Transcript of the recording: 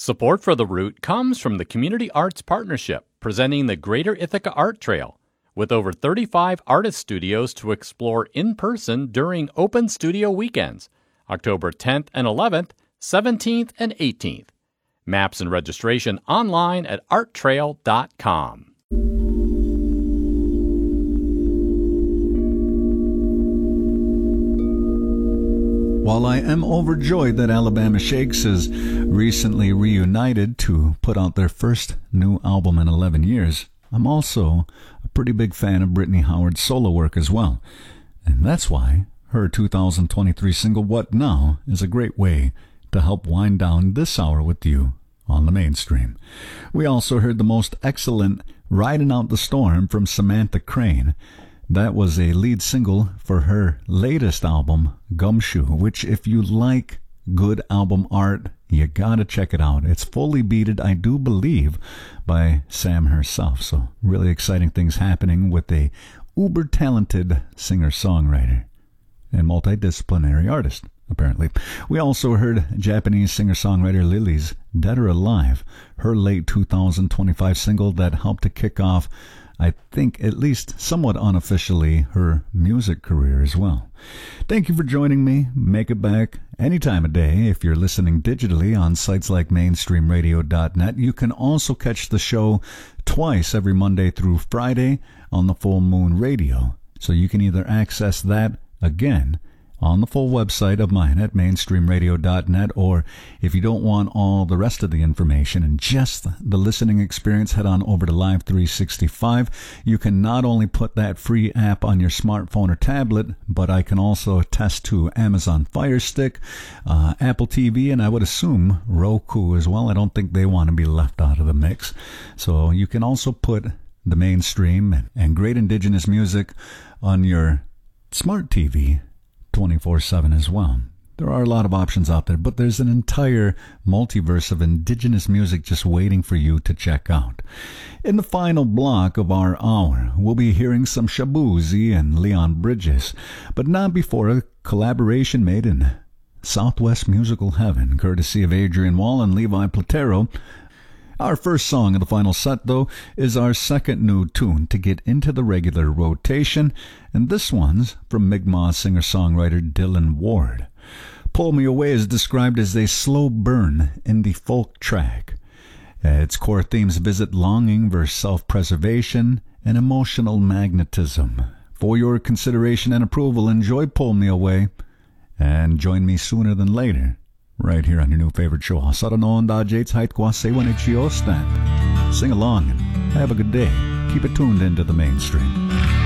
Support for The Root comes from the Community Arts Partnership, presenting the Greater Ithaca Art Trail, with over 35 artist studios to explore in person during open studio weekends, October 10th and 11th, 17th and 18th. Maps and registration online at arttrail.com. While I am overjoyed that Alabama Shakes has recently reunited to put out their first new album in 11 years, I'm also a pretty big fan of Brittany Howard's solo work as well. And that's why her 2023 single, What Now, is a great way to help wind down this hour with you on the mainstream. We also heard the most excellent Riding Out the Storm from Samantha Crane. That was a lead single for her latest album, Gumshoe, which if you like good album art, you gotta check it out. It's fully beaded, I do believe, by Sam herself. So really exciting things happening with a uber-talented singer-songwriter and multidisciplinary artist, apparently. We also heard Japanese singer-songwriter Lily's Dead or Alive, her late 2025 single that helped to kick off, I think, at least somewhat unofficially, her music career as well. Thank you for joining me. Make it back any time of day if you're listening digitally on sites like mainstreamradio.net. You can also catch the show twice every Monday through Friday on the Full Moon Radio. So you can either access that again on the full website of mine at mainstreamradio.net, or if you don't want all the rest of the information and just the listening experience, head on over to Live 365. You can not only put that free app on your smartphone or tablet, but I can also attest to Amazon Fire Stick, Apple TV, and I would assume Roku as well. I don't think they want to be left out of the mix. So you can also put the mainstream and great indigenous music on your smart TV 24/7 as well. There are a lot of options out there, but there's an entire multiverse of indigenous music just waiting for you to check out. In the final block of our hour, we'll be hearing some Shabuzi and Leon Bridges, but not before a collaboration made in Southwest musical heaven, courtesy of Adrian Wall and Levi Platero. Our first song of the final set, though, is our second new tune to get into the regular rotation, and this one's from Mi'kmaq singer-songwriter Dylan Ward. Pull Me Away is described as a slow burn indie folk track. Its core themes visit longing versus self-preservation and emotional magnetism. For your consideration and approval, enjoy Pull Me Away, and join me sooner than later right here on your new favorite show. Sing along and have a good day. Keep it tuned into the mainstream.